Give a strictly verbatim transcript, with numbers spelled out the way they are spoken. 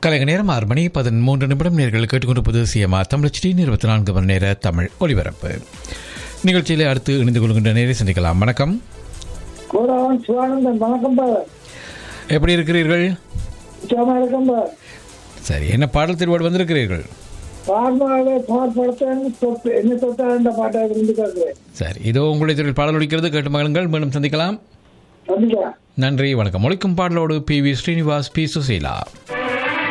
கலைஞர் நேரம் ஆறு மணி பதிமூன்று நிமிடம் நேர்கள் கேட்டுக்கொண்டிருப்பது சிஎம்ஆ தமிழச்சி இருபத்தி நான்கு மணி நேர தமிழ் ஒலிபரப்பு நிகழ்ச்சியிலே அடுத்து இணைந்து கொள்கின்ற நேரை சந்திக்கலாம். வணக்கம். வணக்கம். எப்படி இருக்கிறீர்கள்? சரி, என்ன பாடல் திருவாடு வந்திருக்கிறீர்கள்? சரி, இதோ உங்களுடைய திரு பாடல் ஒலிக்கிறது, கேட்டு மகளுங்கள். மீண்டும் சந்திக்கலாம். நன்றி, வணக்கம். ஒழிக்கும் பாடலோடு P V Srinivas, B Susheela.